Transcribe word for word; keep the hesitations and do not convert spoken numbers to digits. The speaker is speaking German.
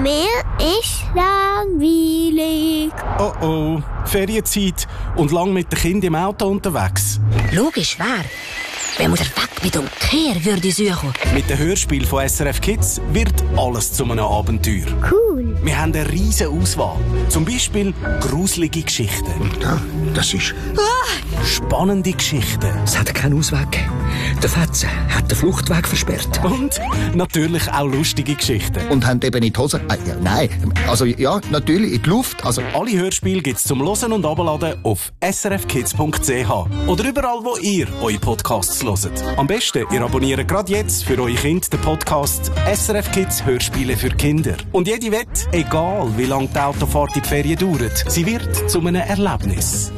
Mir ist langweilig. Oh oh, Ferienzeit und lang mit den Kindern im Auto unterwegs. Logisch, wer? Wenn man weg mit dem Kehr würde suchen. Mit dem Hörspiel von S R F Kids wird alles zu einem Abenteuer. Cool. Wir haben eine riesige Auswahl. Zum Beispiel gruselige Geschichten. Und da, das ist... Ah! Spannende Geschichten. Es hat keinen Ausweg gegeben. Der Fetzen hat den Fluchtweg versperrt. Und natürlich auch lustige Geschichten. Und haben eben in die Hose... Äh, ja, nein, also ja, natürlich in die Luft. Also. Alle Hörspiele gibt's zum Hören und Abladen auf s r f kids punkt c h oder überall, wo ihr eure Podcasts hört. Am besten, ihr abonniert gerade jetzt für eure Kinder den Podcast S R F Kids Hörspiele für Kinder. Und jede Wette, egal wie lange die Autofahrt in die Ferien dauert, sie wird zu einem Erlebnis.